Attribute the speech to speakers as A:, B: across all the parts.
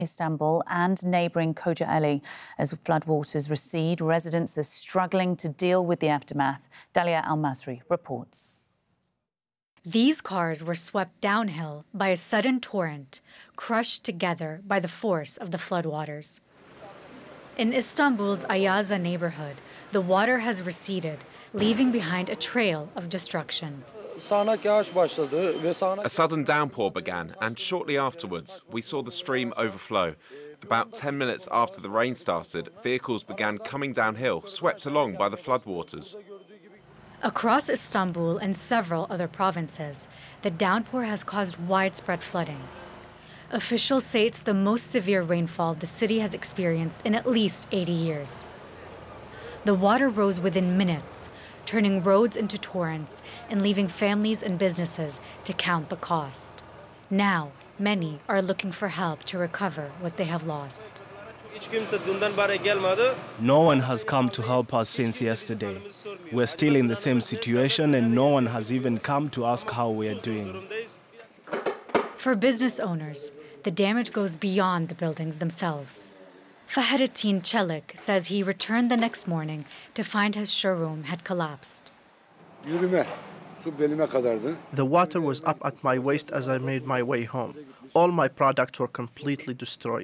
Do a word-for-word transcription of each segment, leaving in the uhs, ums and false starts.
A: Istanbul and neighbouring Kocaeli. As floodwaters recede, residents are struggling to deal with the aftermath. Dalia Al-Masri reports.
B: These cars were swept downhill by a sudden torrent, crushed together by the force of the floodwaters. In Istanbul's Ayaza neighborhood, the water has receded, leaving behind a trail of destruction.
C: A sudden downpour began, and shortly afterwards, we saw the stream overflow. About ten minutes after the rain started, vehicles began coming downhill, swept along by the floodwaters.
B: Across Istanbul and several other provinces, the downpour has caused widespread flooding. Officials say it's the most severe rainfall the city has experienced in at least eighty years. The water rose within minutes, turning roads into torrents and leaving families and businesses to count the cost. Now, many are looking for help to recover what they have lost.
D: No one has come to help us since yesterday. We're still in the same situation and no one has even come to ask how we are doing.
B: For business owners, the damage goes beyond the buildings themselves. Fahrettin Çelik says he returned the next morning to find his showroom had collapsed.
E: The water was up at my waist as I made my way home. All my products were completely destroyed.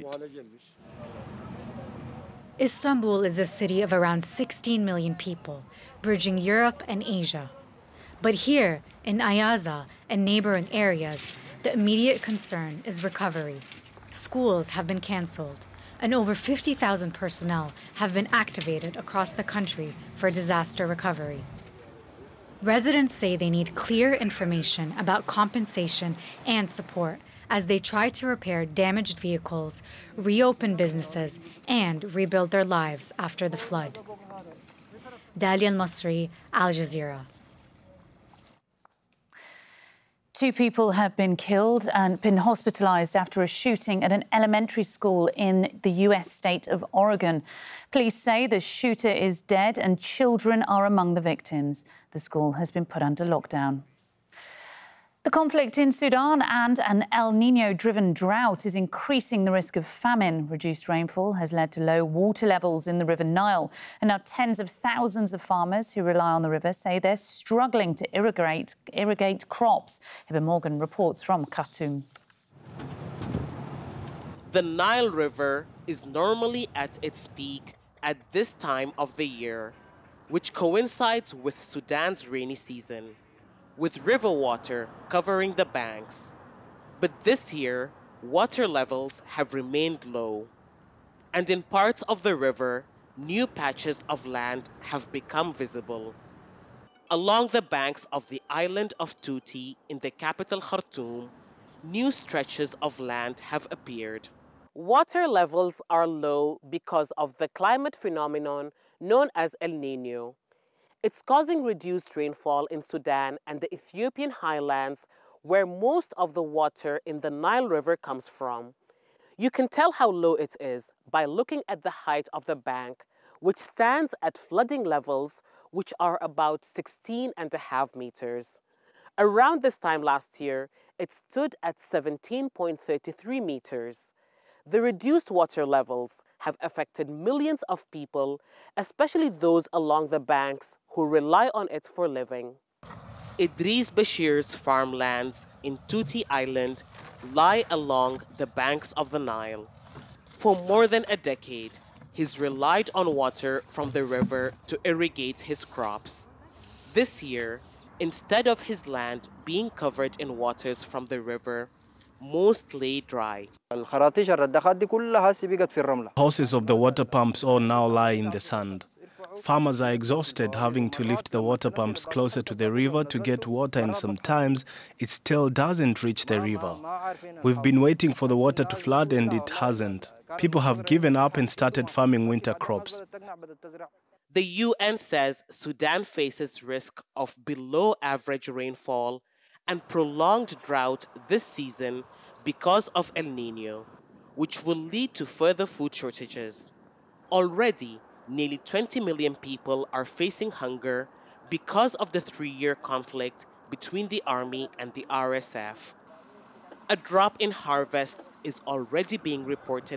B: Istanbul is a city of around sixteen million people, bridging Europe and Asia. But here, in Ayaza and neighboring areas, the immediate concern is recovery. Schools have been canceled, and over fifty thousand personnel have been activated across the country for disaster recovery. Residents say they need clear information about compensation and support as they try to repair damaged vehicles, reopen businesses, and rebuild their lives after the flood. Dalia Al-Masri, Al Jazeera.
A: Two people have been killed and been hospitalized after a shooting at an elementary school in the U S state of Oregon. Police say the shooter is dead and children are among the victims. The school has been put under lockdown. The conflict in Sudan and an El Niño-driven drought is increasing the risk of famine. Reduced rainfall has led to low water levels in the River Nile. And now tens of thousands of farmers who rely on the river say they're struggling to irrigate, irrigate crops. Hiba Morgan reports from Khartoum.
F: The Nile River is normally at its peak at this time of the year, which coincides with Sudan's rainy season, with river water covering the banks. But this year, water levels have remained low. And in parts of the river, new patches of land have become visible. Along the banks of the island of Tuti in the capital Khartoum, new stretches of land have appeared. Water levels are low because of the climate phenomenon known as El Niño. It's causing reduced rainfall in Sudan and the Ethiopian highlands, where most of the water in the Nile River comes from. You can tell how low it is by looking at the height of the bank, which stands at flooding levels, which are about sixteen and a half meters. Around this time last year, it stood at seventeen point three three meters. The reduced water levels have affected millions of people, especially those along the banks who rely on it for living. Idris Bashir's farmlands in Tuti Island lie along the banks of the Nile. For more than a decade, he's relied on water from the river to irrigate his crops. This year, instead of his land being covered in waters from the river, most lay dry.
D: Hoses of the water pumps all now lie in the sand. Farmers are exhausted having to lift the water pumps closer to the river to get water, and sometimes it still doesn't reach the river. We've been waiting for the water to flood and it hasn't. People have given up and started farming winter crops.
F: The U N says Sudan faces risk of below average rainfall and prolonged drought this season because of El Niño, which will lead to further food shortages. Already, nearly twenty million people are facing hunger because of the three-year conflict between the army and the R S F. A drop in harvests is already being reported